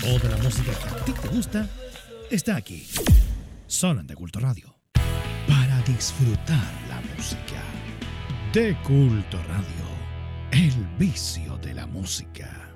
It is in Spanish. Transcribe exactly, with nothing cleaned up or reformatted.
Toda la música que a ti te gusta está aquí. Solo en De Culto Radio. Para disfrutar la música. De Culto Radio. El vicio de la música.